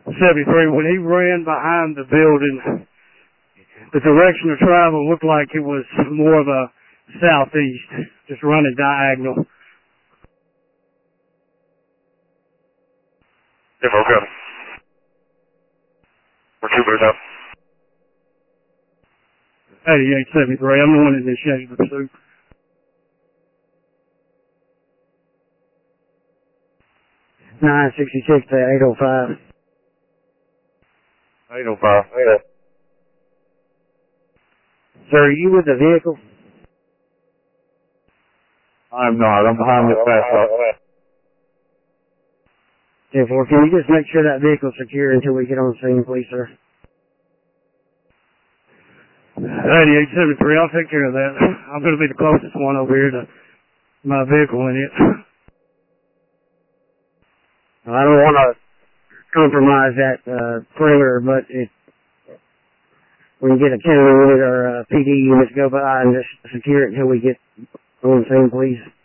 73, when he ran behind the building, the direction of travel looked like it was more of a southeast, just running diagonal. Okay. We're 2 birds out. 8873, I'm the one that initiated the pursuit. (966) to 805. 805. Yeah. Sir, are you with the vehicle? I'm not. I'm behind this fast stop. 10-4, can you just make sure that vehicle's secure until we get on scene, please, sir? 8873, I'll take care of that. I'm going to be the closest one over here to my vehicle in it. I don't want to compromise that perimeter, but we can get a county unit or a PD unit to go by and just secure it until we get on scene, please.